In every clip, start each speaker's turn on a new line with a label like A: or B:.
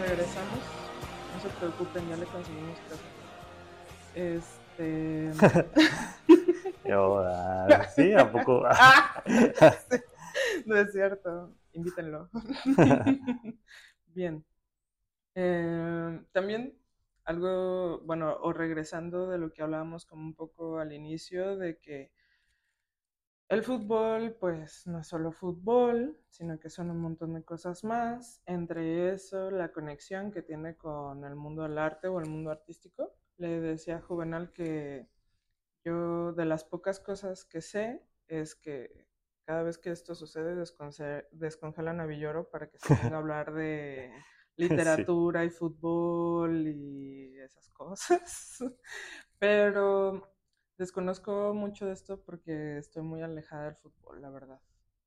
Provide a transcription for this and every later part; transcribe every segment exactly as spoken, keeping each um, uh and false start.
A: regresamos. No se preocupen, ya le conseguimos casa. Este.
B: Yo, ah, sí, ¿a poco?
A: Ah, sí. No es cierto. Invítenlo. Bien. Eh, también algo, bueno, o regresando de lo que hablábamos como un poco al inicio, de que el fútbol, pues no es solo fútbol, sino que son un montón de cosas más. Entre eso, la conexión que tiene con el mundo del arte o el mundo artístico. Le decía a Juvenal que yo de las pocas cosas que sé es que cada vez que esto sucede desconce- descongelan a Villoro para que se venga a hablar de
B: Sí.
A: literatura y fútbol y esas cosas. Pero desconozco mucho de esto porque estoy muy alejada del fútbol, la verdad.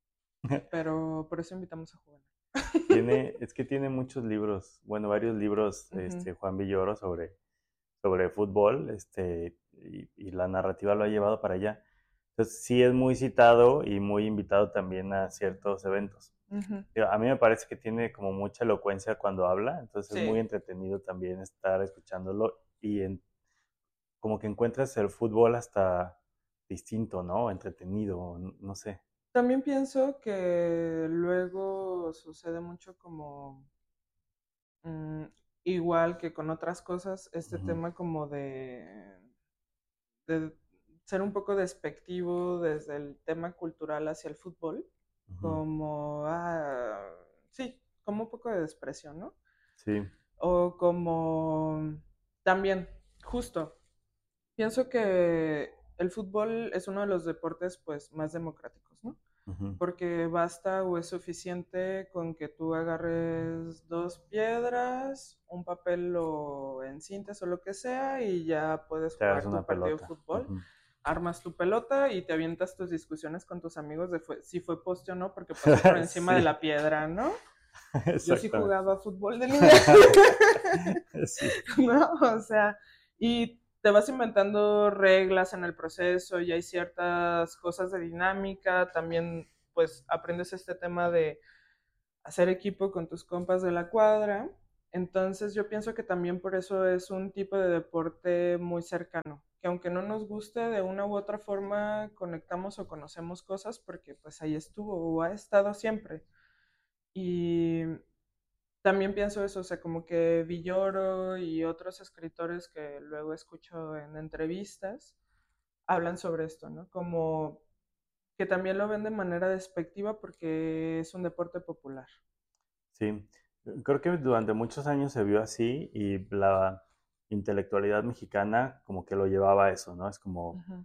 A: Pero por eso invitamos a Juvenal.
B: Tiene, es que tiene muchos libros, bueno, varios libros,
A: Ujú.
B: este, Juan Villoro sobre, sobre fútbol, este, y, y la narrativa lo ha llevado para allá. Entonces sí es muy citado y muy invitado también a ciertos eventos.
A: Ujú.
B: A mí me parece que tiene como mucha elocuencia cuando habla, entonces es muy
A: Sí.
B: entretenido también estar escuchándolo y en, como que encuentras el fútbol hasta distinto, ¿no? Entretenido, no sé.
A: También pienso que luego sucede mucho como mm, igual que con otras cosas, este
B: Ujú,
A: tema como de, de ser un poco despectivo desde el tema cultural hacia el fútbol,
B: ujú.
A: como, ah, sí, como un poco de desprecio, ¿no?
B: Sí.
A: O como también, justo, pienso que el fútbol es uno de los deportes pues más democráticos, ¿no?
B: Ujú.
A: Porque basta o es suficiente con que tú agarres dos piedras, un papel o encintas o lo que sea y ya puedes
B: Te das
A: jugar
B: una
A: tu partido de
B: pelota.
A: fútbol.
B: Ujú.
A: Armas tu pelota y te avientas tus discusiones con tus amigos de fue- si fue poste o no porque pasó por encima de
B: Sí,
A: la piedra, ¿no? Yo sí
B: exactamente.
A: jugaba fútbol de niña.
B: Sí.
A: ¿No? O sea, y te vas inventando reglas en el proceso y hay ciertas cosas de dinámica, también pues aprendes este tema de hacer equipo con tus compas de la cuadra, entonces yo pienso que también por eso es un tipo de deporte muy cercano, que aunque no nos guste de una u otra forma conectamos o conocemos cosas porque pues ahí estuvo o ha estado siempre. Y también pienso eso, o sea, como que Villoro y otros escritores que luego escucho en entrevistas hablan sobre esto, ¿no? Como que también lo ven de manera despectiva porque es un deporte popular.
B: Sí, creo que durante muchos años se vio así y la intelectualidad mexicana como que lo llevaba a eso, ¿no? Es como
A: Ujú.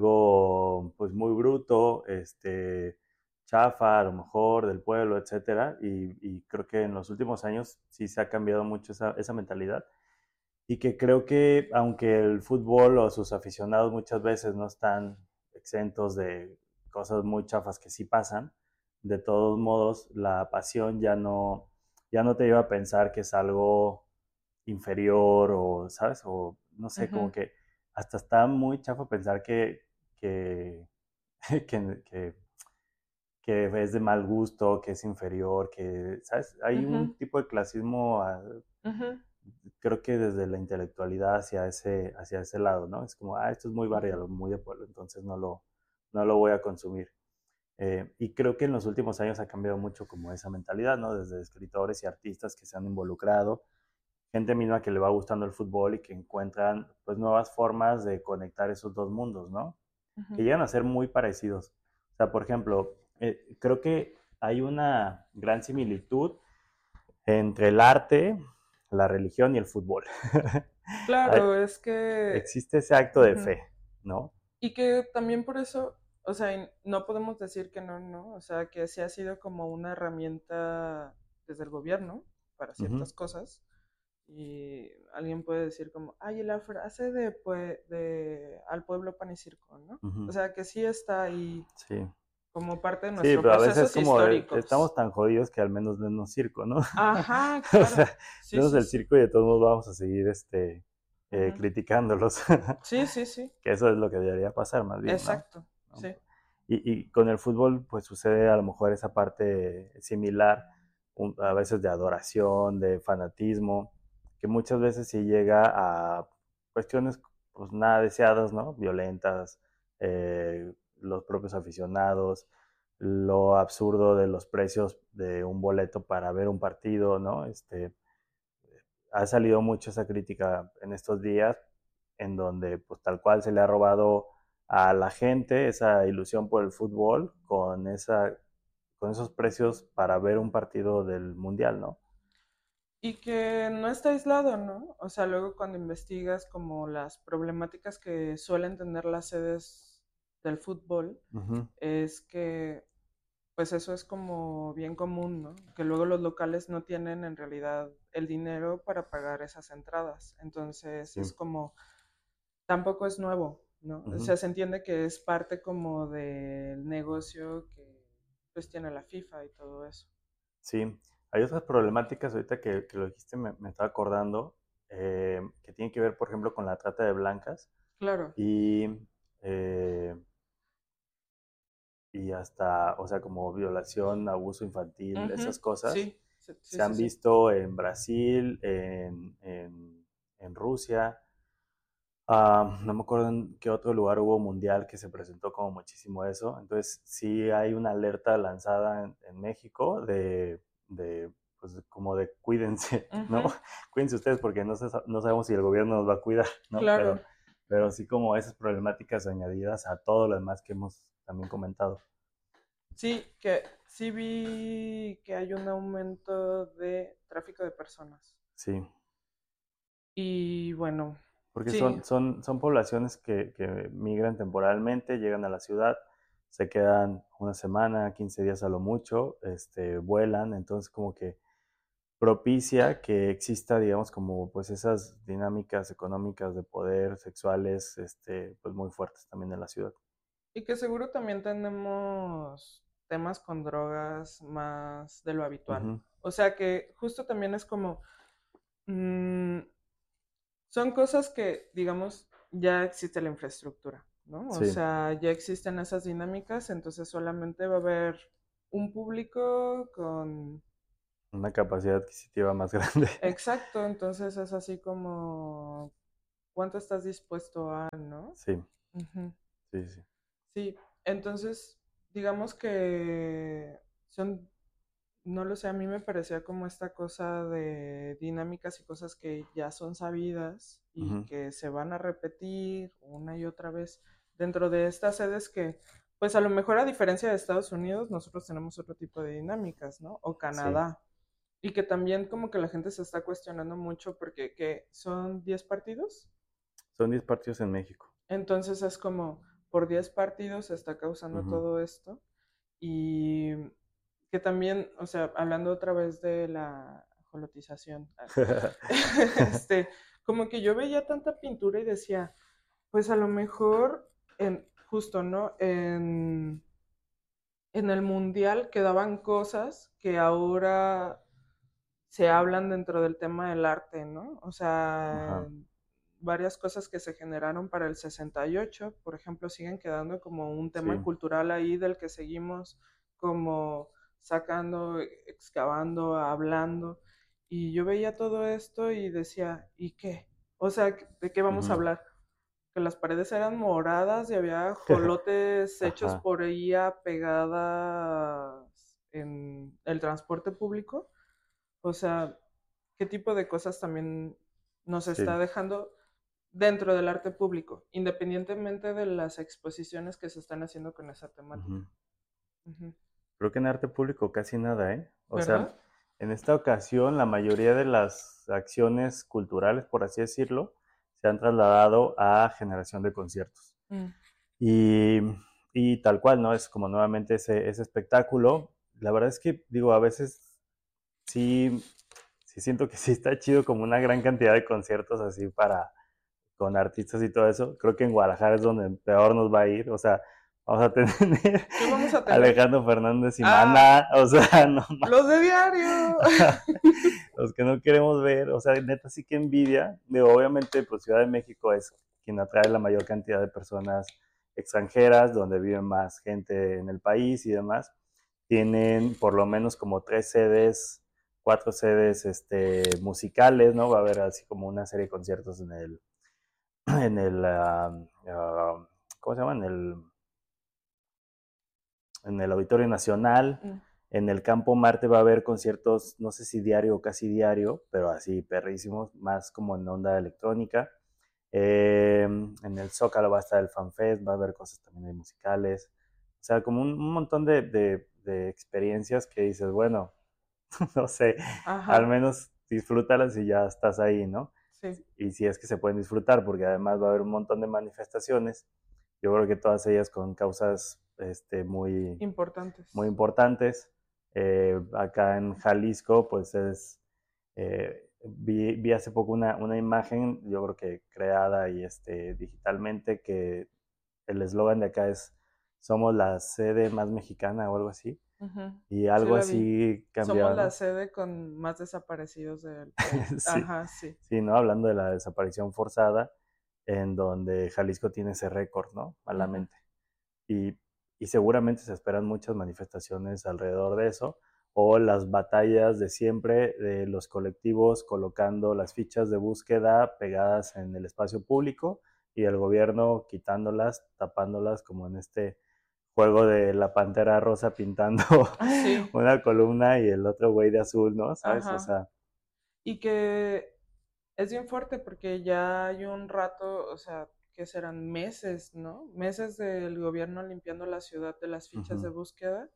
B: algo pues muy bruto, este, chafa a lo mejor del pueblo, etcétera, y, y creo que en los últimos años sí se ha cambiado mucho esa, esa mentalidad y que creo que aunque el fútbol o sus aficionados muchas veces no están exentos de cosas muy chafas que sí pasan, de todos modos la pasión ya no, ya no te lleva a pensar que es algo inferior o, ¿sabes? O no sé, como
A: Ujú.
B: que hasta está muy chafa pensar que, que, que, que, que es de mal gusto, que es inferior, que, ¿sabes? Hay un
A: Ujú.
B: tipo de clasismo ah,
A: Ujú.
B: creo que desde la intelectualidad hacia ese, hacia ese lado, ¿no? Es como, ah, esto es muy
A: Ujú.
B: barrial, muy de pueblo, entonces no lo, no lo voy a consumir. Eh, y creo que en los últimos años ha cambiado mucho como esa mentalidad, ¿no? Desde escritores y artistas que se han involucrado, gente misma que le va gustando el fútbol y que encuentran pues nuevas formas de conectar esos dos mundos, ¿no? Que
A: Ujú.
B: llegan a ser muy parecidos. O sea, por ejemplo, eh, creo que hay una gran similitud entre el arte, la religión y el fútbol. Hay,
A: Claro, es que...
B: existe ese acto de
A: Ujú.
B: fe, ¿no?
A: Y que también por eso, o sea, y no podemos decir que no, no, o sea, que sí ha sido como una herramienta desde el gobierno para
B: Ujú,
A: ciertas cosas. Y alguien puede decir como, ay, la frase de, pue- de al pueblo pan y circo, ¿no? O
B: ujú,
A: sea, que sí está ahí
B: sí.
A: como parte de
B: Sí,
A: nuestros
B: pero a veces
A: procesos
B: como eh, estamos
A: históricos.
B: tan jodidos que al menos denos circo, ¿no?
A: Ajá,
B: O sea,
A: claro. Sí,
B: denos
A: sí,
B: el
A: sí.
B: circo y de todos modos vamos a seguir este, eh,
A: Ujú.
B: criticándolos.
A: Sí, sí, sí.
B: Que eso es lo que debería pasar más bien, ¿no?
A: Exacto.
B: ¿No?
A: Sí.
B: Y, y con el fútbol pues sucede a lo mejor esa parte similar un, a veces de adoración, de fanatismo, que muchas veces sí llega a cuestiones pues nada deseadas, ¿no? Violentas, eh, los propios aficionados, lo absurdo de los precios de un boleto para ver un partido, ¿no? Este, ha salido mucho esa crítica en estos días, en donde pues tal cual se le ha robado a la gente esa ilusión por el fútbol con esa con esos precios para ver un partido del mundial, ¿no?
A: Y que no está aislado, ¿no? O sea, luego cuando investigas como las problemáticas que suelen tener las sedes del fútbol,
B: Uh-huh.
A: es que pues eso es como bien común, ¿no? Que luego los locales no tienen en realidad el dinero para pagar esas entradas. Entonces
B: Sí.
A: es como, tampoco es nuevo, ¿no? O
B: Uh-huh.
A: sea, se entiende que es parte como del negocio que pues tiene la FIFA y todo eso.
B: Sí, hay otras problemáticas ahorita que, que lo dijiste, me, me estaba acordando, eh, que tienen que ver, por ejemplo, con la trata de blancas
A: Claro.
B: y, eh, y hasta, o sea, como violación, abuso infantil, esas
A: Ujú,
B: cosas
A: sí, sí, sí,
B: se
A: sí,
B: han
A: sí.
B: visto en Brasil, en, en, en Rusia. Ah, no me acuerdo en qué otro lugar hubo mundial que se presentó como muchísimo eso. Entonces, sí hay una alerta lanzada en, en México de, de, pues, como de cuídense, ¿no?
A: Ujú,
B: Cuídense ustedes porque no, se, no sabemos si el gobierno nos va a cuidar, ¿no?
A: claro.
B: Pero, pero sí como esas problemáticas añadidas a todo lo demás que hemos también comentado.
A: Sí, que sí vi que hay un aumento de tráfico de personas.
B: Sí,
A: Y bueno,
B: porque
A: sí,
B: son, son, son poblaciones que, que migran temporalmente, llegan a la ciudad, se quedan una semana, quince días a lo mucho, este, vuelan, entonces como que propicia que exista, digamos, como pues esas dinámicas económicas de poder, sexuales, este, pues muy fuertes también en la ciudad.
A: y que seguro también tenemos temas con drogas más de lo habitual.
B: Ujú.
A: O sea que justo también es como, mm, son cosas que, digamos, ya existe la infraestructura, ¿no? O
B: Sí,
A: sea, ya existen esas dinámicas, entonces solamente va a haber un público con...
B: una capacidad adquisitiva más grande.
A: Exacto, entonces es así como, ¿cuánto estás dispuesto a, no?
B: Sí,
A: Ujú.
B: sí, sí.
A: Sí, entonces, digamos que son, no lo sé, a mí me parecía como esta cosa de dinámicas y cosas que ya son sabidas y
B: Ujú.
A: que se van a repetir una y otra vez dentro de estas sedes que, pues a lo mejor a diferencia de Estados Unidos, nosotros tenemos otro tipo de dinámicas, ¿no? O
B: Sí,
A: Canadá. Y que también como que la gente se está cuestionando mucho porque ¿qué? ¿Son diez partidos?
B: son diez partidos en México.
A: Entonces es como, por diez partidos se está causando
B: Ujú.
A: todo esto. Y que también, o sea, hablando otra vez de la jolotización, este, como que yo veía tanta pintura y decía, pues a lo mejor, en, justo, ¿no? En, en el mundial quedaban cosas que ahora se hablan dentro del tema del arte, ¿no? O sea,
B: Ajá,
A: varias cosas que se generaron para el sesenta y ocho, por ejemplo, siguen quedando como un tema
B: sí.
A: cultural ahí del que seguimos como sacando, excavando, hablando. Y yo veía todo esto y decía, ¿y qué? O sea, ¿de qué vamos a
B: Ujú.
A: hablar? Que las paredes eran moradas y había jolotes hechos
B: Ajá,
A: por ella pegadas en el transporte público. O sea, ¿qué tipo de cosas también nos
B: sí.
A: está dejando dentro del arte público, independientemente de las exposiciones que se están haciendo con esa temática?
B: Ujú.
A: Ujú.
B: Creo que en arte público casi nada, ¿eh? O sea,
A: ¿Verdad?
B: en esta ocasión la mayoría de las acciones culturales, por así decirlo, se han trasladado a generación de conciertos.
A: Mm.
B: Y, y tal cual, ¿no? Es como nuevamente ese, ese espectáculo. La verdad es que, digo, a veces sí, sí siento que sí está chido como una gran cantidad de conciertos así para, con artistas y todo eso. Creo que en Guadalajara es donde peor nos va a ir. O sea, vamos a tener
A: ¿Qué vamos a tener?
B: Alejandro Fernández y
A: Ah,
B: Maná. O sea, no
A: los de diario.
B: los que no queremos ver. O sea, neta sí que envidia. Digo, obviamente, pues Ciudad de México es quien atrae la mayor cantidad de personas extranjeras, donde vive más gente en el país y demás. Tienen por lo menos como tres sedes cuatro sedes este, musicales, ¿no? Va a haber así como una serie de conciertos en el, en el, uh, uh, ¿cómo se llama? En el, en el Auditorio Nacional. Mm. En el Campo Marte va a haber conciertos, no sé si diario o casi diario, pero así perrísimos, más como en onda electrónica. Eh, en el Zócalo va a estar el FanFest, va a haber cosas también musicales. O sea, como un, un montón de, de, de experiencias que dices, bueno, no sé, Ajá. al menos disfrútalas y ya estás ahí, ¿no? Sí. Y si es que se pueden disfrutar, porque además va a haber un montón de manifestaciones, yo creo que todas ellas con causas este, muy
A: importantes.
B: Muy importantes. Eh, acá en Jalisco, pues es, eh, vi, vi hace poco una, una imagen, yo creo que creada y este, digitalmente, que el eslogan de acá es somos la sede más mexicana o algo así. Uh-huh. Y algo
A: sí,
B: así cambiado.
A: Somos la sede con más desaparecidos del país.
B: sí,
A: Ajá, sí.
B: Sí, ¿no? Hablando de la desaparición forzada, en donde Jalisco tiene ese récord, ¿no? Malamente. Uh-huh. Y, y seguramente se esperan muchas manifestaciones alrededor de eso, o las batallas de siempre de los colectivos colocando las fichas de búsqueda pegadas en el espacio público y el gobierno quitándolas, tapándolas, como en este juego de la pantera rosa pintando sí. una columna y el otro güey de azul, ¿no? ¿Sabes?
A: Ajá.
B: O sea.
A: Y que es bien fuerte porque ya hay un rato, o sea, que serán meses, ¿no? Meses del gobierno limpiando la ciudad de las fichas uh-huh. de búsqueda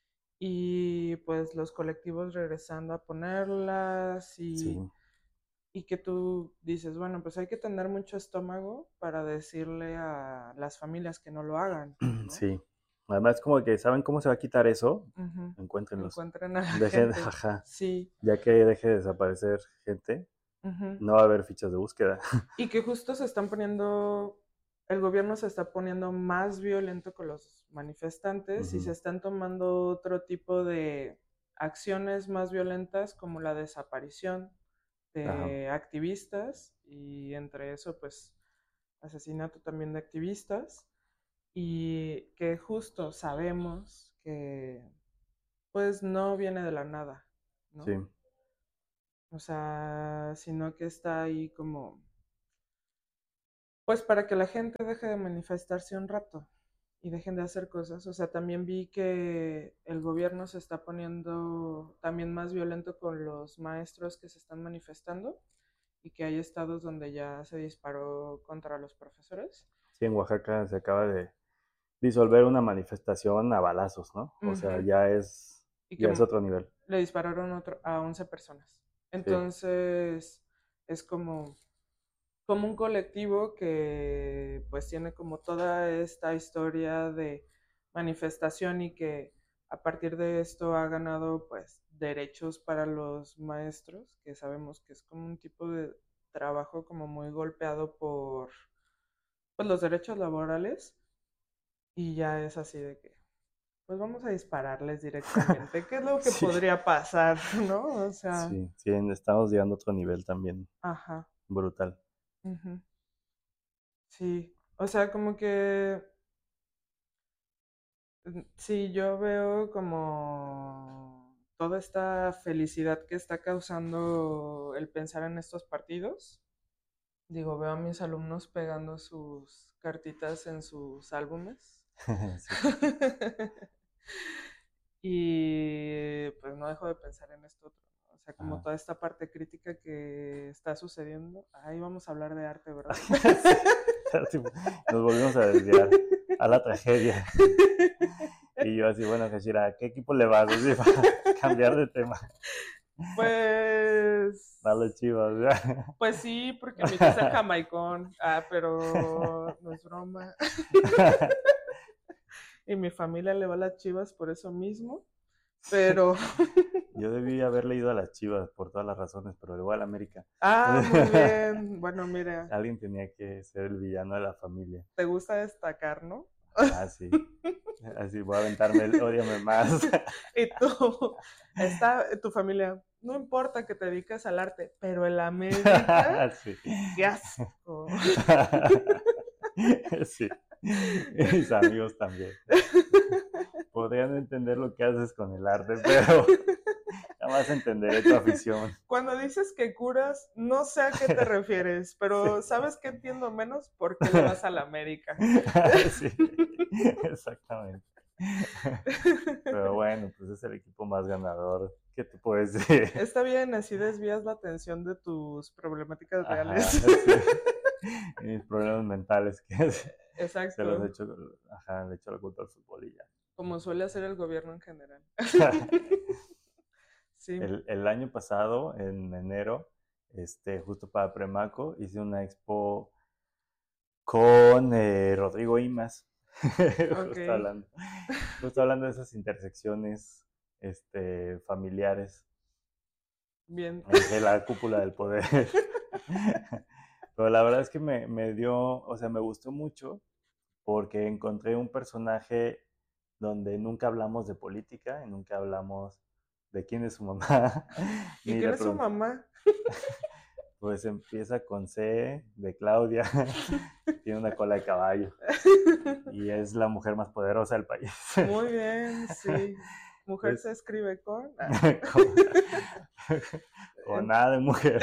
A: y pues los colectivos regresando a ponerlas y, sí. y que tú dices, bueno, pues hay que tener mucho estómago para decirle a las familias que no lo hagan, ¿no?
B: Sí. Además, como que saben cómo se va a quitar eso,
A: uh-huh.
B: encuéntrenlos.
A: Encuentren a la
B: Dejen,
A: gente.
B: Ajá.
A: Sí.
B: Ya que deje de desaparecer gente, uh-huh. no va a haber fichas de búsqueda.
A: Y que justo se están poniendo, el gobierno se está poniendo más violento con los manifestantes uh-huh. y se están tomando otro tipo de acciones más violentas como la desaparición de Ajá. activistas y entre eso pues asesinato también de activistas y que justo sabemos que pues no viene de la nada, ¿no?
B: Sí.
A: O sea, sino que está ahí como pues para que la gente deje de manifestarse un rato y dejen de hacer cosas. O sea, también vi que el gobierno se está poniendo también más violento con los maestros que se están manifestando y que hay estados donde ya se disparó contra los profesores.
B: Sí, en Oaxaca se acaba de disolver una manifestación a balazos, ¿no? O uh-huh. sea, ya es, y ya es otro nivel.
A: Le dispararon otro, a once personas. Entonces, sí. es como... como un colectivo que pues tiene como toda esta historia de manifestación y que a partir de esto ha ganado pues derechos para los maestros, que sabemos que es como un tipo de trabajo como muy golpeado por pues los derechos laborales y ya es así de que pues vamos a dispararles directamente, ¿qué es lo que sí. podría pasar, no? O sea,
B: sí, sí, estamos llegando a otro nivel también.
A: Ajá.
B: Brutal.
A: Uh-huh. Sí, o sea, como que sí, yo veo como toda esta felicidad que está causando el pensar en estos partidos. Digo, veo a mis alumnos pegando sus cartitas en sus álbumes. Y pues no dejo de pensar en esto otro, ¿no? O sea, como Ajá. toda esta parte crítica que está sucediendo. Ahí vamos a hablar de arte, ¿verdad?
B: Nos volvimos a desviar a la tragedia. Y yo así, bueno, Hashira, ¿a qué equipo le vas? Así, para cambiar de tema.
A: Pues...
B: Dale, Chivas, ¿verdad?
A: Pues sí, porque me hice el jamaicón. Ah, pero no es broma. Y mi familia le va a las Chivas por eso mismo. Pero...
B: Yo debí haber leído a las Chivas por todas las razones, pero le voy a la América.
A: Ah, muy bien. Bueno, mira.
B: Alguien tenía que ser el villano de la familia.
A: Te gusta destacar, ¿no?
B: Ah, sí. Así voy a aventarme el ódiame más.
A: Y tú, está tu familia, no importa que te dediques al arte, pero el América,
B: sí.
A: ¡Qué asco!
B: Sí. Mis amigos también. Podrían entender lo que haces con el arte, pero Jamás entenderé tu afición.
A: Cuando dices que curas, no sé a qué te refieres, pero
B: Sí.
A: ¿sabes qué entiendo menos? ¿Por qué le vas a la América?
B: Sí, exactamente. Pero bueno, pues es el equipo más ganador. ¿Qué te puedo decir?
A: Está bien, así desvías la atención de tus problemáticas reales.
B: Ajá, sí. Y mis problemas mentales que se los he
A: Exacto,
B: hecho, ajá, le he hecho la culpa al fútbol y ya.
A: como suele hacer el gobierno en general. Sí,
B: El, el año pasado, en enero, este, justo para Premaco, hice una expo con eh, Rodrigo Imas,
A: ok,
B: justo hablando, justo hablando de esas intersecciones este, familiares
A: bien.
B: entre la cúpula del poder. Pero la verdad es que me, me dio, o sea, me gustó mucho porque encontré un personaje donde nunca hablamos de política y nunca hablamos de quién es su mamá,
A: ¿Y
B: ni
A: quién
B: le
A: es su
B: pregunté.
A: mamá?
B: Pues empieza con C de Claudia, tiene una cola de caballo y es la mujer más poderosa del país.
A: Muy bien, sí. Mujer
B: Entonces,
A: se escribe con. Ah.
B: con, con
A: En-
B: nada de mujer.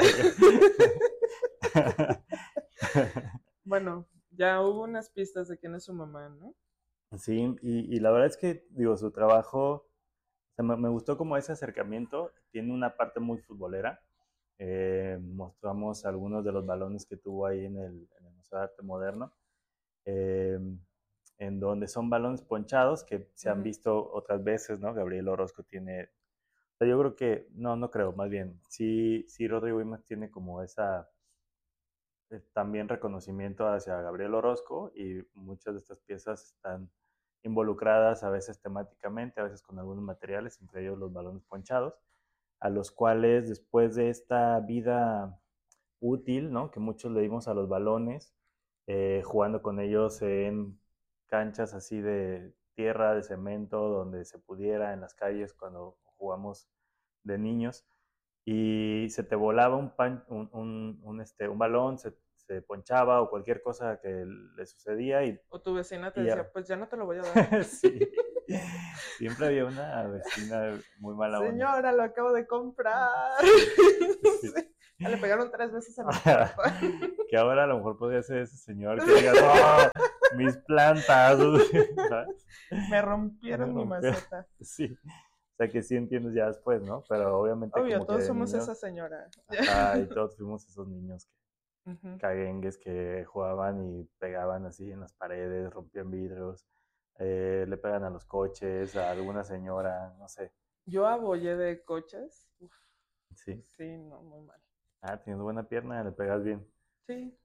A: Bueno, ya hubo unas pistas de quién es su mamá, ¿no?
B: Sí, y, y la verdad es que, digo, su trabajo, o sea, me, me gustó como ese acercamiento, tiene una parte muy futbolera. Eh, mostramos algunos de los balones que tuvo ahí en el, en el Museo de Arte Moderno, eh, en donde son balones ponchados que se han
A: Ujú,
B: visto otras veces, ¿no? Gabriel Orozco tiene, o sea, yo creo que, no, no creo, más bien, sí, sí Rodrigo Imas tiene como esa, eh, también reconocimiento hacia Gabriel Orozco y muchas de estas piezas están involucradas a veces temáticamente, a veces con algunos materiales, entre ellos los balones ponchados, a los cuales después de esta vida útil, ¿no? Que muchos le dimos a los balones, eh, jugando con ellos en canchas así de tierra, de cemento, donde se pudiera, en las calles cuando jugamos de niños, y se te volaba un, pan, un, un, un, este, un balón, se, se, ponchaba o cualquier cosa que le sucedía y,
A: o tu vecina te
B: y
A: decía,
B: ya.
A: pues ya no te lo voy a dar.
B: Sí, siempre había una vecina muy mala onda.
A: Señora, lo acabo de comprar.
B: Sí, sí.
A: Sí. Ya le pegaron tres veces a mi cuarto.
B: Que ahora a lo mejor podría ser ese señor que diga, no, mis plantas, ¿sabes?
A: Me
B: Me
A: rompieron mi
B: rompieron.
A: maceta.
B: Sí, o sea que sí entiendes ya después, ¿no? Pero obviamente
A: Obvio,
B: como que
A: todos
B: de
A: somos esa
B: niño,
A: señora.
B: ajá, y todos fuimos esos niños que
A: Ujú.
B: caguengues que jugaban y pegaban así en las paredes, rompían vidrios, eh, le pegan a los coches, a alguna señora, no sé,
A: Yo abollé de coches. Uf,
B: sí.
A: sí, no, muy mal.
B: Ah, tienes buena pierna, le pegas bien.
A: Sí.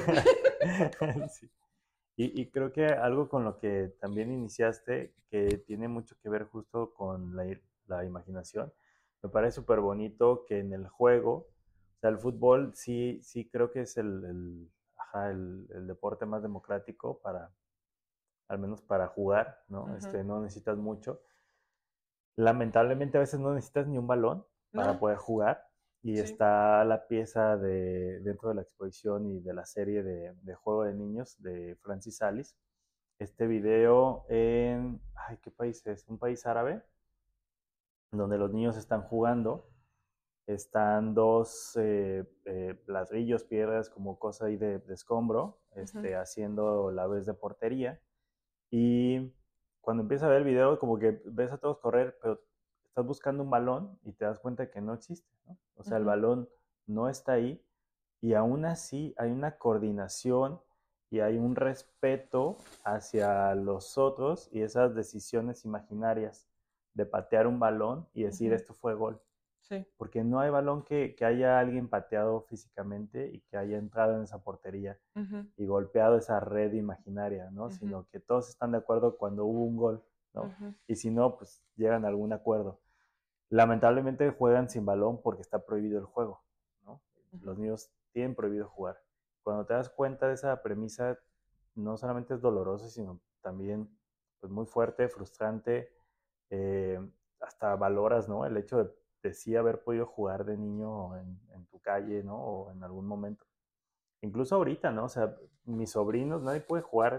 B: Sí. Y, y creo que algo con lo que también iniciaste, que tiene mucho que ver justo con la, la imaginación, me parece súper bonito que en el juego, o sea, el fútbol sí, sí creo que es el, el, ajá, el, el deporte más democrático para, al menos para jugar, ¿no?
A: Ujú.
B: Este, no necesitas mucho. Lamentablemente a veces no necesitas ni un balón para
A: No,
B: poder jugar y
A: sí.
B: está la pieza de, dentro de la exposición y de la serie de, de Juego de Niños de Francis Salis. Este video en, ay, ¿qué país es? Un país árabe, donde los niños están jugando, están dos eh, eh, ladrillos, piedras, como cosa ahí de, de escombro,
A: Ujú,
B: este, haciendo la vez de portería. Y cuando empiezas a ver el video, como que ves a todos correr, pero estás buscando un balón y te das cuenta de que no existe, ¿no? O sea, el
A: ujú,
B: balón no está ahí y aún así hay una coordinación y hay un respeto hacia los otros y esas decisiones imaginarias de patear un balón y decir
A: ujú.
B: esto fue gol.
A: Sí.
B: Porque no hay balón que, que haya alguien pateado físicamente y que haya entrado en esa portería
A: Ujú,
B: y golpeado esa red imaginaria, ¿no?
A: ujú,
B: Sino que todos están de acuerdo cuando hubo un gol, ¿no?
A: ujú,
B: Y si no, pues llegan a algún acuerdo. Lamentablemente juegan sin balón porque está prohibido el juego, ¿no?
A: ujú,
B: Los niños tienen prohibido jugar. Cuando te das cuenta de esa premisa, no solamente es doloroso, sino también pues, muy fuerte, frustrante, eh, hasta valoras, ¿no? El hecho de, de sí haber podido jugar de niño en, en tu calle, ¿no? O en algún momento. Incluso ahorita, ¿no? O sea, mis sobrinos, nadie puede jugar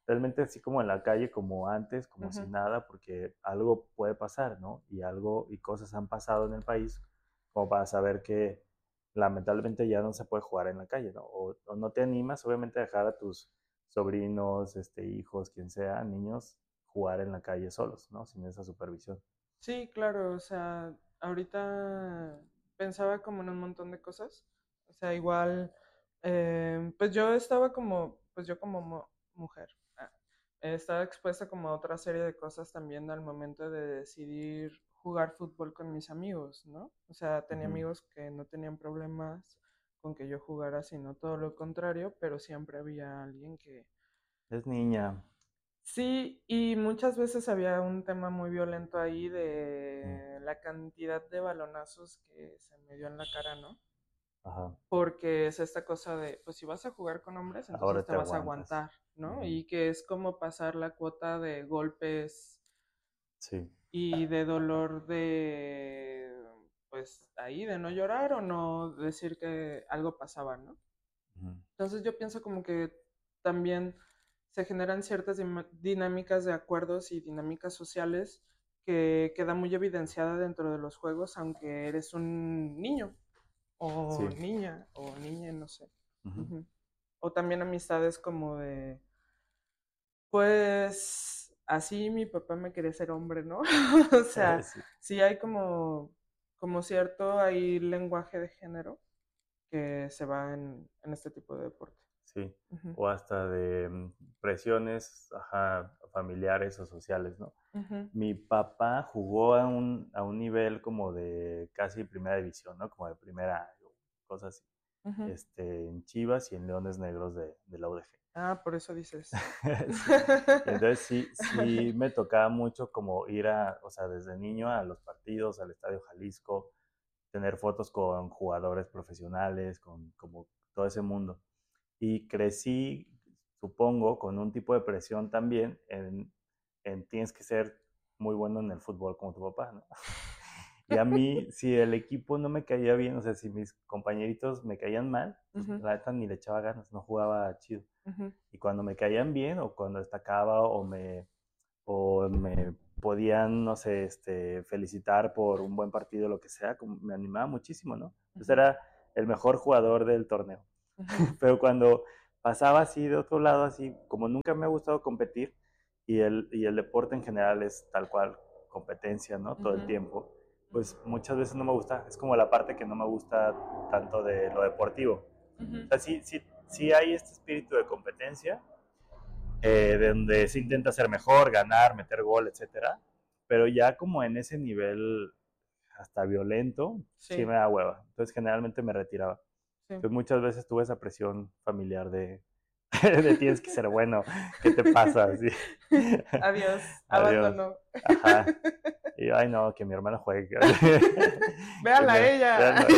B: realmente así como en la calle, como antes, como si
A: Ujú.
B: nada, porque algo puede pasar, ¿no? Y algo y cosas han pasado en el país como para saber que lamentablemente ya no se puede jugar en la calle, ¿no? O, o no te animas, obviamente, a dejar a tus sobrinos, este, hijos, quien sea, niños, jugar en la calle solos, ¿no? Sin esa supervisión.
A: Sí, claro, o sea, ahorita pensaba como en un montón de cosas. O sea, igual, eh, pues yo estaba como, pues yo como mu- mujer, ah, estaba expuesta como a otra serie de cosas también al momento de decidir jugar fútbol con mis amigos, ¿no? O sea, tenía
B: Ujú.
A: amigos que no tenían problemas con que yo jugara, sino todo lo contrario, pero siempre había alguien que
B: Es niña.
A: sí, y muchas veces había un tema muy violento ahí
B: Mm.
A: de la cantidad de balonazos que se me dio en la cara, ¿no?
B: Ajá.
A: Porque es esta cosa de, pues si vas a jugar con hombres, entonces
B: Ahora
A: te
B: te
A: vas a
B: aguantas.
A: aguantar, ¿no?
B: Ujú.
A: Y que es como pasar la cuota de golpes
B: Sí.
A: y de dolor de, pues ahí, de no llorar o no decir que algo pasaba, ¿no?
B: Ujú.
A: Entonces yo pienso como que también se generan ciertas dim- dinámicas de acuerdos y dinámicas sociales que queda muy evidenciada dentro de los juegos, aunque eres un niño o
B: Sí.
A: niña o niña, no sé.
B: Ujú.
A: Ujú. O también amistades como de, pues así mi papá me quería ser hombre, ¿no? O sea,
B: Sí.
A: sí hay como, como cierto ahí lenguaje de género que se va en, en este tipo de deporte.
B: Sí,
A: Ujú,
B: o hasta de mm, presiones, ajá, familiares o sociales, ¿no?
A: ujú.
B: Mi papá jugó a un, a un nivel como de casi primera división, ¿no? Como de primera, cosas así,
A: Ujú.
B: este, en Chivas y en Leones Negros de, de la U D G.
A: Ah, por eso dices.
B: Sí. Y entonces sí, sí me tocaba mucho como ir a, o sea, desde niño a los partidos, al Estadio Jalisco, tener fotos con jugadores profesionales, con como todo ese mundo. Y crecí, supongo, con un tipo de presión también en, en tienes que ser muy bueno en el fútbol como tu papá, ¿no? Y a mí, si el equipo no me caía bien, o sea, si mis compañeritos me caían mal, pues
A: Ujú,
B: la neta ni le echaba ganas, no jugaba chido.
A: ujú,
B: Y cuando me caían bien o cuando destacaba o me, o me podían, no sé, este, felicitar por un buen partido, lo que sea, como me animaba muchísimo, ¿no? Entonces
A: ujú,
B: era el mejor jugador del torneo.
A: ujú,
B: Pero cuando pasaba así de otro lado, así como nunca me ha gustado competir y el, y el deporte en general es tal cual competencia, ¿no? Todo el
A: ujú,
B: tiempo, pues muchas veces no me gusta, es como la parte que no me gusta tanto de lo deportivo.
A: ujú,
B: O sea, sí, sí, sí hay este espíritu de competencia, eh, de donde se intenta ser mejor, ganar, meter gol, etcétera, pero ya como en ese nivel hasta violento, sí me
A: sí,
B: da hueva. Entonces generalmente me retiraba.
A: sí.
B: Entonces muchas veces tuve esa presión familiar de, de tienes que ser bueno, ¿qué te pasa? Así.
A: Adiós,
B: Adiós.
A: abandonó.
B: Ajá. Y yo, ay no, que mi hermano juegue. Que
A: Véala
B: me,
A: ella.
B: vean,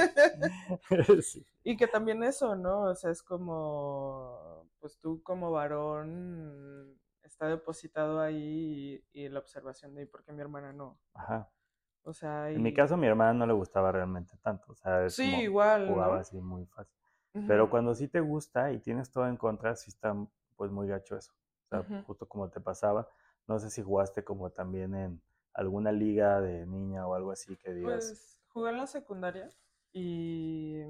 B: sí. Sí.
A: Y que también eso, ¿no? O sea, es como, pues tú como varón está depositado ahí y, y la observación de por qué mi hermana no.
B: Ajá.
A: O sea,
B: En mi
A: y
B: caso, a mi hermana no le gustaba realmente tanto, o sea, es
A: sí,
B: como
A: igual,
B: jugaba
A: ¿no?
B: así muy fácil. Pero
A: Ujú,
B: cuando sí te gusta y tienes todo en contra, sí está pues muy gacho eso. O sea,
A: ujú.
B: justo como te pasaba, no sé si jugaste como también en alguna liga de niña o algo así que digas,
A: Pues jugué en la secundaria y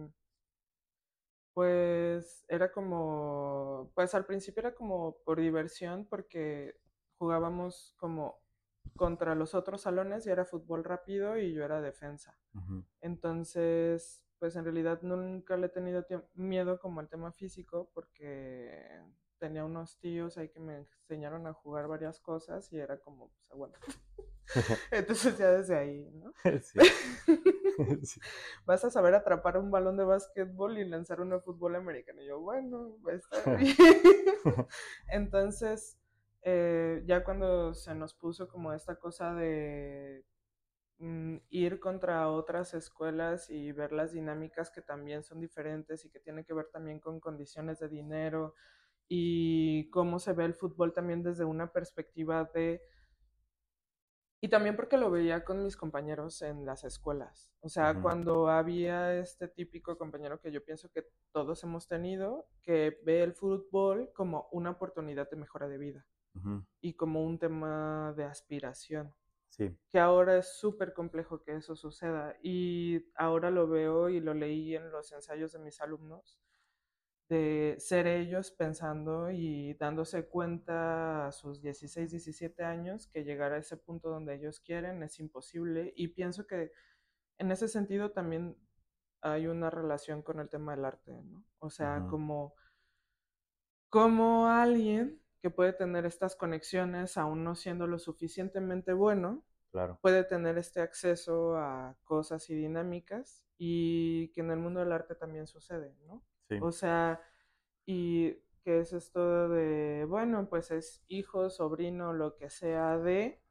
A: pues era como, pues al principio era como por diversión porque jugábamos como contra los otros salones y era fútbol rápido y yo era defensa.
B: ujú.
A: Entonces, pues en realidad nunca le he tenido tiemp- miedo como al tema físico porque tenía unos tíos ahí que me enseñaron a jugar varias cosas y era como, pues aguanta. Entonces ya desde ahí, ¿no?
B: Sí, sí.
A: Vas a saber atrapar un balón de básquetbol y lanzar uno de fútbol americano. Y yo, bueno, está bien. Entonces, eh, ya cuando se nos puso como esta cosa de mm, ir contra otras escuelas y ver las dinámicas que también son diferentes y que tienen que ver también con condiciones de dinero y cómo se ve el fútbol también desde una perspectiva de Y también porque lo veía con mis compañeros en las escuelas. O sea,
B: Ujú,
A: cuando había este típico compañero que yo pienso que todos hemos tenido, que ve el fútbol como una oportunidad de mejora de vida
B: ujú,
A: y como un tema de aspiración,
B: sí,
A: que ahora es súper complejo que eso suceda. Y ahora lo veo y lo leí en los ensayos de mis alumnos, de ser ellos pensando y dándose cuenta a sus dieciséis diecisiete años que llegar a ese punto donde ellos quieren es imposible. Y pienso que en ese sentido también hay una relación con el tema del arte, ¿no? O sea,
B: ujú,
A: como, como alguien que puede tener estas conexiones aún no siendo lo suficientemente bueno,
B: claro,
A: puede tener este acceso a cosas y dinámicas y que en el mundo del arte también sucede, ¿no?
B: sí,
A: O sea, y que es esto de, bueno, pues es hijo, sobrino, lo que sea de,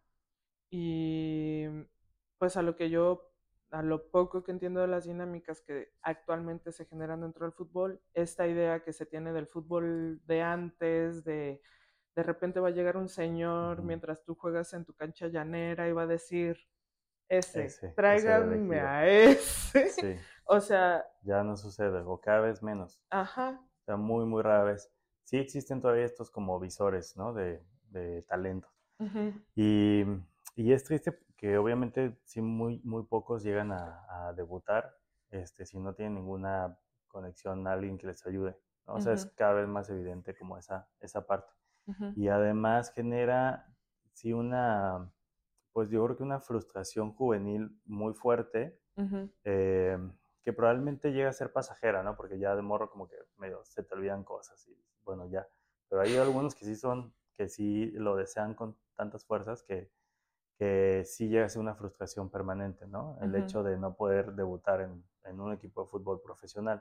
A: y pues a lo que yo, a lo poco que entiendo de las dinámicas que actualmente se generan dentro del fútbol, esta idea que se tiene del fútbol de antes, de de repente va a llegar un señor
B: ujú,
A: mientras tú juegas en tu cancha llanera y va a decir, ese,
B: ese, ese de
A: tráiganme
B: elegido,
A: a ese.
B: sí,
A: O sea,
B: ya no sucede, o cada vez menos,
A: ajá.
B: o sea, muy, muy rara vez. Sí existen todavía estos como visores, ¿no? De, de talentos.
A: Ujú,
B: Y, y es triste que obviamente sí muy, muy pocos llegan a, a debutar este, si no tienen ninguna conexión a alguien que les ayude, ¿no? O sea, es
A: ujú,
B: cada vez más evidente como esa, esa parte.
A: ujú,
B: Y además genera, sí, una, pues yo creo que una frustración juvenil muy fuerte,
A: ujú,
B: eh, que probablemente llega a ser pasajera, ¿no? Porque ya de morro como que medio se te olvidan cosas y bueno, ya. Pero hay algunos que sí son, que sí lo desean con tantas fuerzas que, que sí llega a ser una frustración permanente, ¿no? El
A: ujú,
B: hecho de no poder debutar en, en un equipo de fútbol profesional.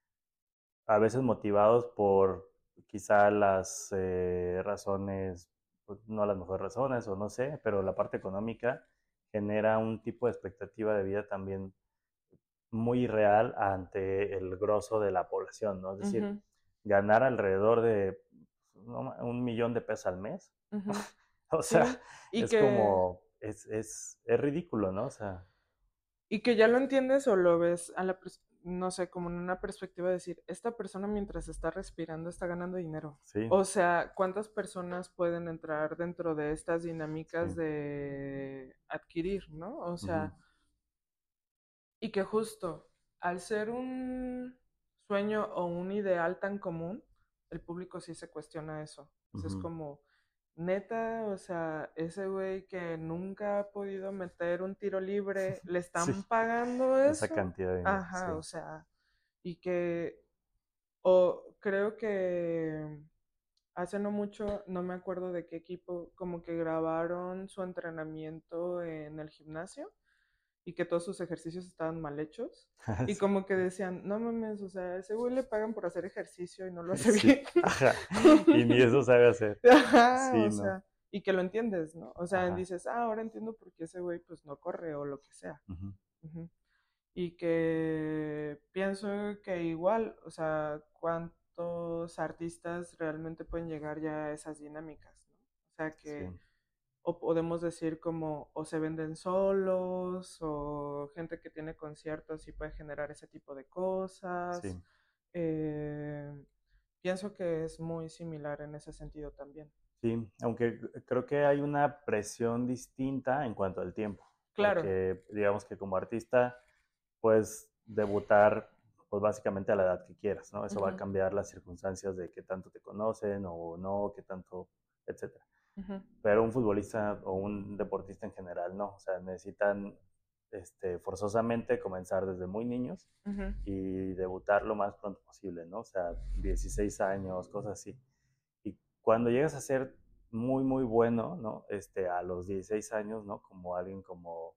B: A veces motivados por quizá las eh, razones, pues, no las mejores razones o no sé, pero la parte económica genera un tipo de expectativa de vida también muy real ante el grosso de la población, ¿no? Es decir,
A: ujú,
B: ganar alrededor de no, un millón de pesos al mes.
A: ujú.
B: O sea,
A: Sí, y
B: es
A: que,
B: como, es, es, es ridículo, ¿no? O sea,
A: y que ya lo entiendes o lo ves a la, pers- no sé, como en una perspectiva de decir, esta persona mientras está respirando está ganando dinero.
B: sí,
A: O sea, ¿cuántas personas pueden entrar dentro de estas dinámicas
B: sí,
A: de adquirir, ¿no? O
B: ujú,
A: sea, y que justo al ser un sueño o un ideal tan común, el público sí se cuestiona eso. O sea, es
B: ujú,
A: como, neta, o sea, ese güey que nunca ha podido meter un tiro libre, ¿le
B: sí,
A: están pagando
B: esa
A: eso?
B: cantidad de dinero, sí.
A: Ajá, o sea, y que, o creo que hace no mucho, no me acuerdo de qué equipo, como que grabaron su entrenamiento en el gimnasio y que todos sus ejercicios estaban mal hechos. Y
B: Sí,
A: como que decían, no mames, o sea, ese güey le pagan por hacer ejercicio y no lo hace
B: sí,
A: bien.
B: ajá, y ni eso sabe hacer.
A: Ajá,
B: Sí,
A: o
B: no,
A: sea, y que lo entiendes, ¿no? O sea,
B: ajá,
A: dices, ah, ahora entiendo por qué ese güey pues no corre o lo que sea.
B: ujú,
A: Ujú. Y que pienso que igual, o sea, cuántos artistas realmente pueden llegar ya a esas dinámicas, ¿no? O sea,
B: sí,
A: que o podemos decir como o se venden solos o gente que tiene conciertos y puede generar ese tipo de cosas.
B: sí.
A: Eh, pienso que es muy similar en ese sentido también.
B: Sí, aunque creo que hay una presión distinta en cuanto al tiempo,
A: Claro.
B: porque digamos que como artista puedes debutar pues básicamente a la edad que quieras, ¿no? Eso va a
A: Ujú,
B: cambiar las circunstancias de qué tanto te conocen o no, qué tanto, etcétera.
A: ujú,
B: Pero un futbolista o un deportista en general no, o sea, necesitan este, forzosamente comenzar desde muy niños
A: ujú,
B: y debutar lo más pronto posible, ¿no? O sea, dieciséis años, cosas así. Y cuando llegas a ser muy, muy bueno, ¿no? Este, a los dieciséis años, ¿no? Como alguien como,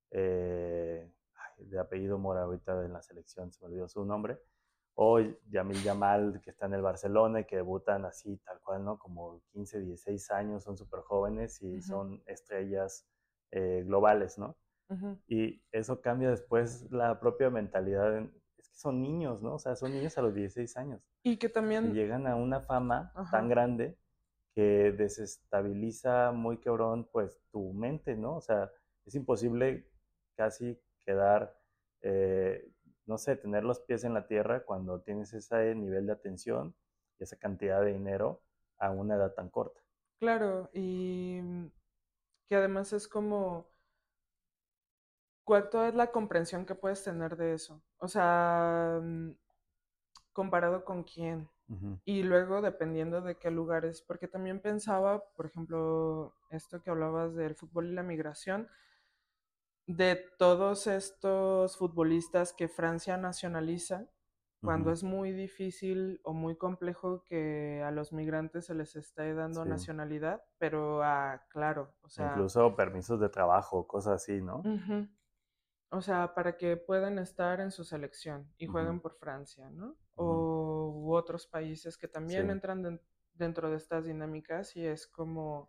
B: eh, de apellido Mora, ahorita en la selección, se me olvidó su nombre, o Yamil Yamal, que está en el Barcelona y que debutan así, tal cual, ¿no? Como quince, dieciséis años, son súper jóvenes y
A: ujú,
B: son estrellas eh, globales, ¿no?
A: ujú.
B: Y eso cambia después la propia mentalidad. En, es que son niños, ¿no? O sea, son niños a los dieciséis años
A: Y que
B: y
A: también,
B: llegan a una fama tan
A: ajá,
B: grande que desestabiliza muy cabrón, pues, tu mente, ¿no? O sea, es imposible casi quedar, eh, no sé, tener los pies en la tierra cuando tienes ese nivel de atención y esa cantidad de dinero a una edad tan corta.
A: Claro, y mm, que además es como, ¿cuánto es la comprensión que puedes tener de eso? O sea, mm, comparado con quién.
B: Ujú,
A: Y luego dependiendo de qué lugares, porque también pensaba, por ejemplo, esto que hablabas del fútbol y la migración, de todos estos futbolistas que Francia nacionaliza, cuando
B: ujú,
A: es muy difícil o muy complejo que a los migrantes se les esté dando
B: sí.
A: nacionalidad, pero ah, claro, o sea,
B: Incluso permisos de trabajo, cosas así, ¿no?
A: ujú, o sea, para que puedan estar en su selección y
B: Ujú,
A: jueguen por Francia, ¿no?
B: ujú,
A: O u otros países que
B: sí.
A: también entran den- dentro de estas dinámicas y es como,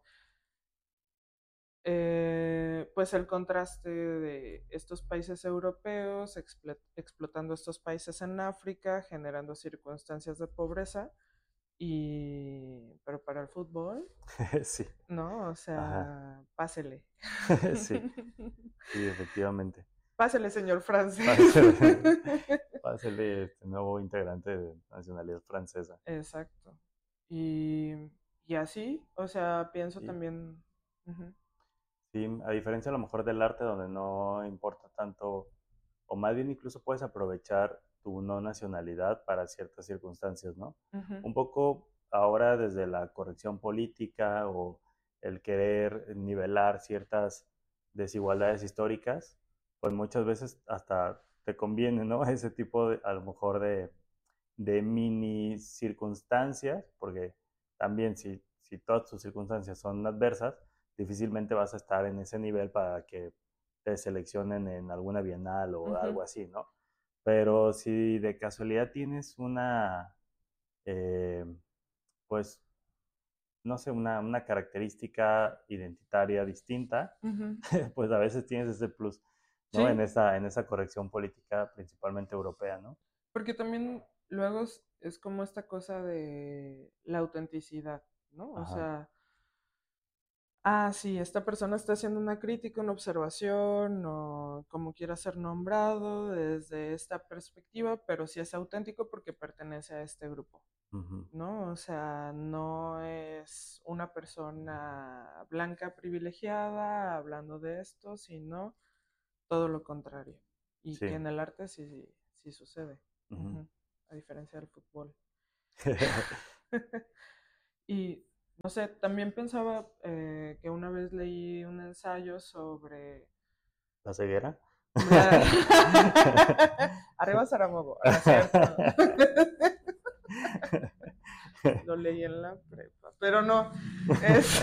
A: eh, pues el contraste de estos países europeos explo- explotando estos países en África, generando circunstancias de pobreza y, pero para el fútbol,
B: Sí,
A: ¿no? O
B: ajá.
A: sea, pásele.
B: Sí, sí, efectivamente.
A: Pásele, señor francés.
B: Pásele, pásele este nuevo integrante de nacionalidad francesa.
A: Exacto. Y, y así, o sea, pienso
B: Y
A: también, ujú,
B: sí, a diferencia a lo mejor del arte donde no importa tanto, o más bien incluso puedes aprovechar tu no nacionalidad para ciertas circunstancias, ¿no?
A: ujú,
B: Un poco ahora desde la corrección política o el querer nivelar ciertas desigualdades históricas, pues muchas veces hasta te conviene, ¿no? Ese tipo de, a lo mejor de, de mini circunstancias, porque también si, si todas tus circunstancias son adversas, difícilmente vas a estar en ese nivel para que te seleccionen en alguna bienal o
A: ujú,
B: algo así, ¿no? Pero si de casualidad tienes una, eh, pues, no sé, una, una característica identitaria distinta,
A: ujú.
B: pues a veces tienes ese plus, ¿no? En
A: Sí,
B: esa, en esa corrección política principalmente europea, ¿no?
A: porque también luego es, es como esta cosa de la autenticidad, ¿no? O
B: Ajá.
A: sea, ah, sí, esta persona está haciendo una crítica, una observación, o como quiera ser nombrado desde esta perspectiva, pero sí es auténtico porque pertenece a este grupo,
B: Ujú.
A: ¿no? O sea, no es una persona blanca privilegiada hablando de esto, sino todo lo contrario. Y
B: Sí.
A: que en el arte sí, sí, sí sucede,
B: Ujú.
A: ujú, a diferencia del fútbol. Y no sé, también pensaba eh, que una vez leí un ensayo sobre
B: ¿La ceguera?
A: la... Arriba Saramogo, no es cierto. Lo leí en la prepa, pero no, es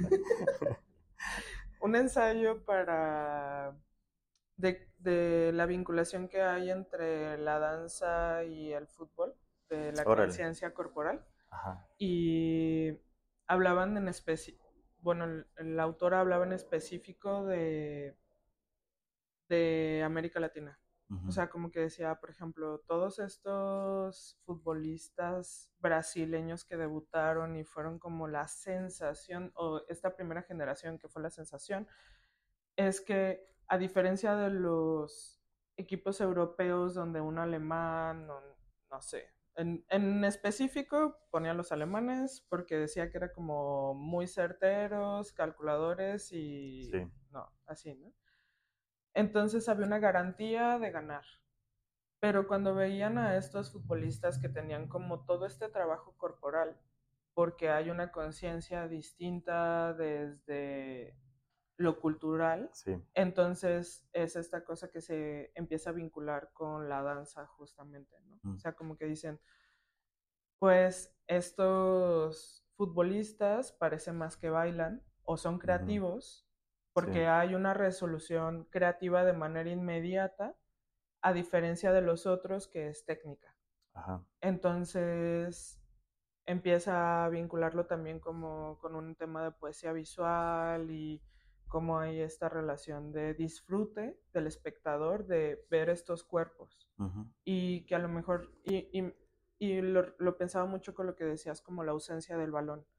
A: un ensayo para de, de la vinculación que hay entre la danza y el fútbol, de la
B: Órale.
A: conciencia corporal.
B: Ajá.
A: Y hablaban en específico, bueno, el, el autor hablaba en específico de, de América Latina. O
B: Ujú.
A: sea, como que decía, por ejemplo, todos estos futbolistas brasileños que debutaron y fueron como la sensación, o esta primera generación que fue la sensación, es que a diferencia de los equipos europeos donde un alemán, no, no sé, en, en específico ponía a los alemanes porque decía que era como muy certeros, calculadores y
B: Sí.
A: no, así, ¿no? Entonces había una garantía de ganar. Pero cuando veían a estos futbolistas que tenían como todo este trabajo corporal, porque hay una conciencia distinta desde lo cultural,
B: Sí.
A: entonces es esta cosa que se empieza a vincular con la danza justamente, ¿no? O
B: Mm.
A: sea, como que dicen, pues estos futbolistas parecen más que bailan o son
B: Ujú.
A: creativos
B: Sí.
A: porque hay una resolución creativa de manera inmediata, a diferencia de los otros que es técnica.
B: Ajá.
A: Entonces empieza a vincularlo también como con un tema de poesía visual y cómo hay esta relación de disfrute del espectador de ver estos cuerpos
B: Ujú.
A: y que a lo mejor, y, y, y lo, lo, pensaba mucho con lo que decías como la ausencia del balón. Y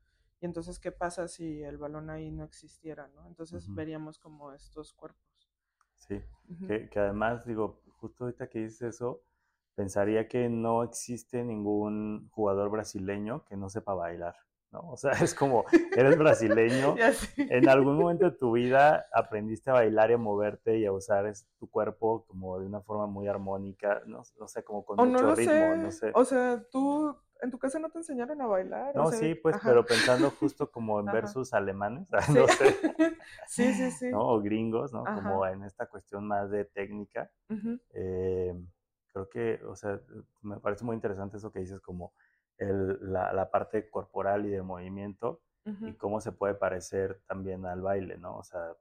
A: Y entonces, ¿qué pasa si el balón ahí no existiera, ¿no? Entonces
B: Ujú.
A: veríamos como estos cuerpos.
B: Sí,
A: Ujú.
B: que, que además, digo, justo ahorita que dices eso, pensaría que no existe ningún jugador brasileño que no sepa bailar, ¿no? O sea, es como, eres
A: Y
B: brasileño,
A: así.
B: en algún momento de tu vida aprendiste a bailar y a moverte y a usar es- tu cuerpo como de una forma muy armónica, no, no sé, como con
A: O no
B: mucho
A: lo
B: ritmo, no
A: sé.
B: sé.
A: O sea, tú en tu casa no te enseñaron a bailar, o
B: No,
A: sea,
B: sí, pues,
A: ajá,
B: pero pensando justo como en
A: ajá.
B: versus alemanes,
A: Sí,
B: no sé,
A: sí, sí, sí.
B: ¿no? O gringos, ¿no? Como
A: Ajá.
B: en esta cuestión más de técnica.
A: Ujú,
B: Eh, Creo que, o sea, me parece muy interesante eso que dices, como el, la, la parte corporal y de movimiento y
A: ujú,
B: cómo se puede parecer también al baile, ¿no? O sea,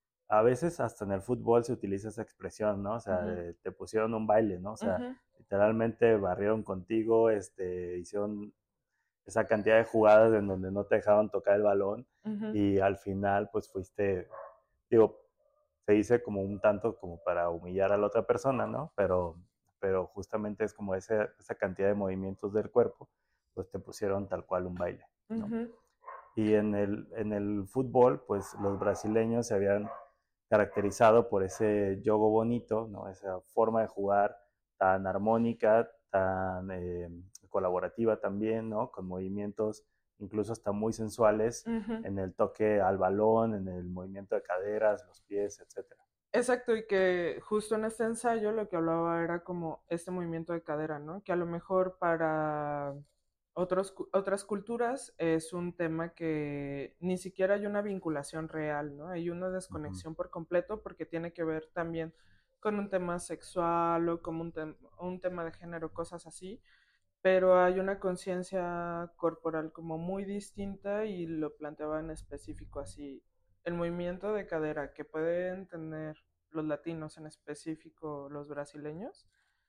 B: a veces hasta en el fútbol se utiliza esa expresión, ¿no? O sea,
A: ujú,
B: de, te pusieron un baile, ¿no? O sea,
A: ujú,
B: literalmente barrieron contigo, este, hicieron esa cantidad de jugadas en donde no te dejaban tocar el balón
A: ujú,
B: y al final pues fuiste, digo, se dice como un tanto como para humillar a la otra persona, ¿no? Pero, pero justamente es como ese, esa cantidad de movimientos del cuerpo, pues te pusieron tal cual un baile, ¿no?
A: ujú,
B: Y en el, en el fútbol, pues los brasileños se habían caracterizado por ese juego bonito, ¿no? Esa forma de jugar tan armónica, tan eh, colaborativa también, ¿no? Con movimientos incluso hasta muy sensuales
A: ujú.
B: en el toque al balón, en el movimiento de caderas, los pies, etcétera.
A: Exacto, y que justo en este ensayo lo que hablaba era como este movimiento de cadera, ¿no? Que a lo mejor para otros, cu- otras culturas es un tema que ni siquiera hay una vinculación real, ¿no? Hay una
B: Ujú,
A: desconexión por completo porque tiene que ver también con un tema sexual o como un, tem- un tema de género, cosas así, pero hay una conciencia corporal como muy distinta y lo planteaba en específico así. El movimiento de cadera que pueden tener los latinos, en específico los brasileños,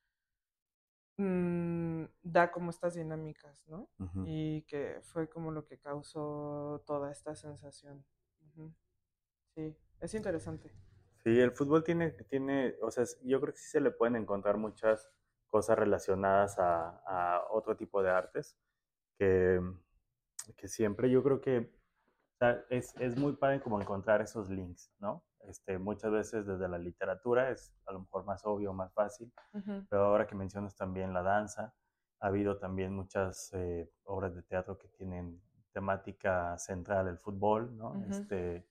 A: mm, da como estas dinámicas, ¿no?
B: ujú.
A: Y que fue como lo que causó toda esta sensación. Ujú. Sí, es interesante.
B: Sí, el fútbol tiene, tiene, o sea, yo creo que sí se le pueden encontrar muchas cosas relacionadas a, a otro tipo de artes, que, que siempre yo creo que o sea, es, es muy padre como encontrar esos links, ¿no? Este, muchas veces desde la literatura es a lo mejor más obvio, más fácil,
A: Ujú,
B: pero ahora que mencionas también la danza, ha habido también muchas eh, obras de teatro que tienen temática central el fútbol, ¿no?
A: ujú,
B: Este,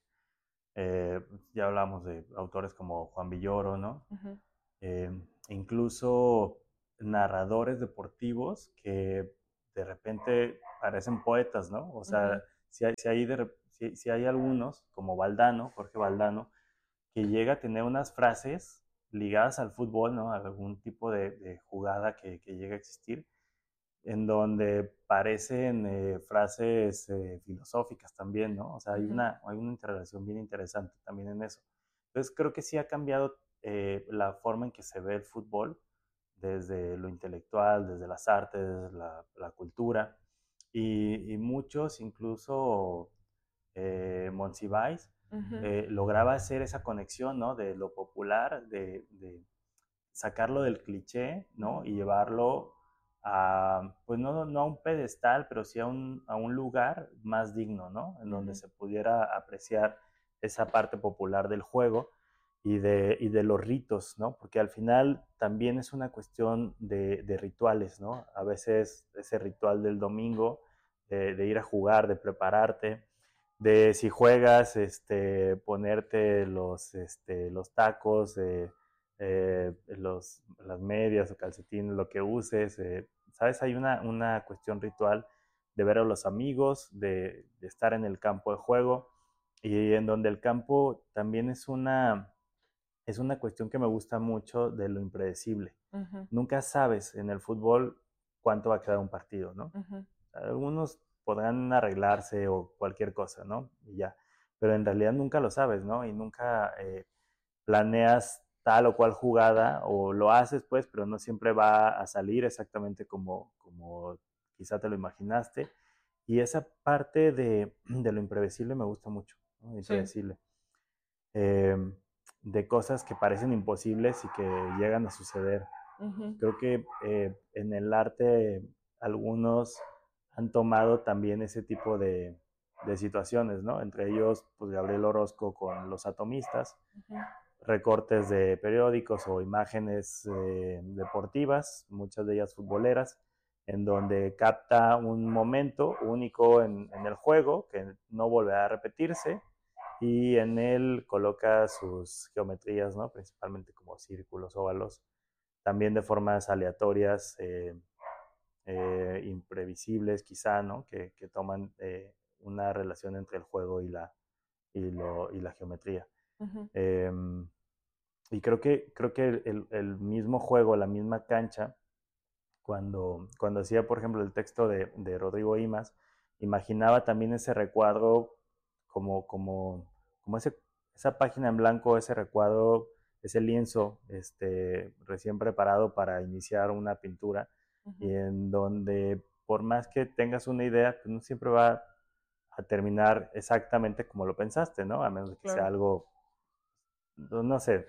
B: eh, ya hablamos de autores como Juan Villoro, ¿no?
A: ujú,
B: Eh, Incluso narradores deportivos que de repente parecen poetas, ¿no? O sea,
A: ujú,
B: si hay, si hay, de, si, si hay algunos, como Valdano, Jorge Valdano, que llega a tener unas frases ligadas al fútbol, ¿no? A algún tipo de, de jugada que, que llega a existir, en donde parecen eh, frases eh, filosóficas también, ¿no? O sea, hay
A: ujú.
B: una, hay una interrelación bien interesante también en eso. Entonces, creo que sí ha cambiado eh, la forma en que se ve el fútbol, desde lo intelectual, desde las artes, desde la, la cultura, y, y, muchos, incluso eh, Monsiváis,
A: Ujú,
B: eh, lograba hacer esa conexión, ¿no? De lo popular, de, de sacarlo del cliché, ¿no?
A: ujú,
B: Y llevarlo a, pues no, no a un pedestal, pero sí a un, a un lugar más digno, ¿no? En donde
A: ujú.
B: se pudiera apreciar esa parte popular del juego y de, y de los ritos, ¿no? Porque al final también es una cuestión de, de rituales, ¿no? A veces ese ritual del domingo, de, de ir a jugar, de prepararte, de si juegas, este, ponerte los, este, los tacos, eh, eh, los, las medias o calcetines, lo que uses, eh, ¿sabes? Hay una, una cuestión ritual de ver a los amigos, de, de estar en el campo de juego y en donde el campo también es una, es una cuestión que me gusta mucho de lo impredecible.
A: Ujú,
B: Nunca sabes en el fútbol cuánto va a quedar un partido, ¿no?
A: ujú,
B: Algunos podrán arreglarse o cualquier cosa, ¿no? Y ya. Pero en realidad nunca lo sabes, ¿no? Y nunca eh, planeas tal o cual jugada o lo haces, pues, pero no siempre va a salir exactamente como, como quizá te lo imaginaste. Y esa parte de, de lo imprevisible me gusta mucho, ¿no?
A: sí.
B: Impredecible. Eh, de cosas que parecen imposibles y que llegan a suceder.
A: Ujú,
B: Creo que eh, en el arte algunos han tomado también ese tipo de, de situaciones, ¿no? Entre ellos, pues Gabriel Orozco con los atomistas,
A: Ujú.
B: recortes de periódicos o imágenes eh, deportivas, muchas de ellas futboleras, en donde capta un momento único en, en el juego que no volverá a repetirse y en él coloca sus geometrías, ¿no? Principalmente como círculos, óvalos, también de formas aleatorias, eh, eh, imprevisibles quizá, ¿no? Que, que toman eh, una relación entre el juego y la, y lo, y la geometría.
A: Ujú.
B: Eh, y creo que, creo que el, el, mismo juego, la misma cancha, cuando, cuando hacía, por ejemplo, el texto de, de Rodrigo Imas, imaginaba también ese recuadro como, como, como ese, esa página en blanco, ese recuadro, ese lienzo este, recién preparado para iniciar una pintura,
A: Ujú.
B: y en donde por más que tengas una idea, pues no siempre va a terminar exactamente como lo pensaste, ¿no? A menos que sea
A: Claro.
B: algo, no sé,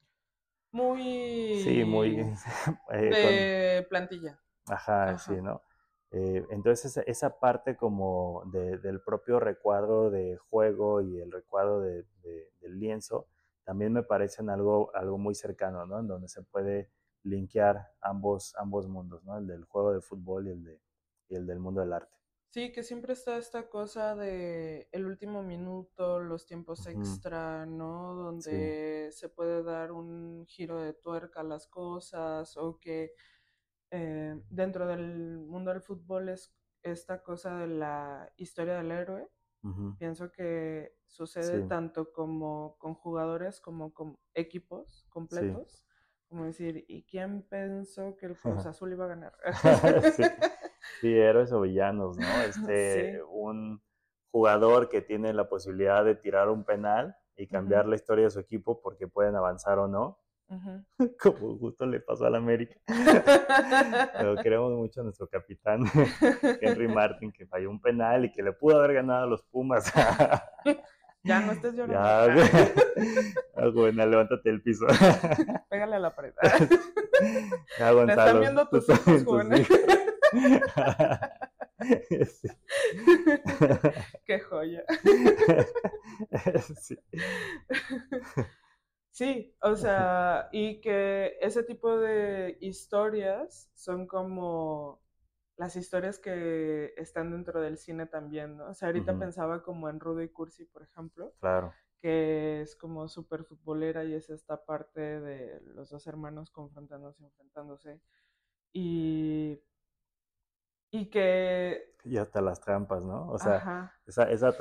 B: sí, muy
A: Muy
B: eh, con,
A: de plantilla.
B: ajá, sí,
A: Ajá.
B: ¿no? Eh, entonces esa, esa parte como de, del propio recuadro de juego y el recuadro de, de, del lienzo también me parecen algo, algo muy cercano, ¿no? En donde se puede linkear ambos, ambos mundos, ¿no? El del juego de fútbol y el, de, y el del mundo del arte.
A: Sí, que siempre está esta cosa de el último minuto, los tiempos
B: Ujú,
A: extra, ¿no?
B: sí,
A: Donde se puede dar un giro de tuerca a las cosas o que eh, dentro del mundo del fútbol es esta cosa de la historia del héroe.
B: ujú,
A: Pienso que sucede
B: sí,
A: tanto como con jugadores como con equipos
B: sí.
A: completos, como decir, ¿y quién pensó que el Cruz Azul iba a ganar?
B: Sí, sí, héroes o villanos, ¿no? Este,
A: Sí.
B: un jugador que tiene la posibilidad de tirar un penal y
A: Ujú,
B: cambiar la historia de su equipo porque pueden avanzar o no,
A: ujú.
B: como justo le pasó al América. Pero queremos mucho a nuestro capitán, Henry Martin, que falló un penal y que le pudo haber ganado a los Pumas.
A: Ya no estés llorando.
B: Ya, ah, Juvenal, levántate del piso.
A: Pégale a la pared.
B: Ya,
A: La están
B: Gonzalo,
A: viendo
B: tú
A: tus hijos,
B: también, tus
A: jóvenes.
B: hijos. Sí.
A: Qué joya.
B: Sí.
A: Sí, o sea, y que ese tipo de historias son como las historias que están dentro del cine también, ¿no? O sea, ahorita
B: Ujú,
A: pensaba como en Rudo y Cursi, por ejemplo,
B: claro.
A: que es como súper futbolera y es esta parte de los dos hermanos confrontándose, enfrentándose. Y, y que,
B: Y hasta las trampas, ¿no? O sea,
A: ajá,
B: esa, esa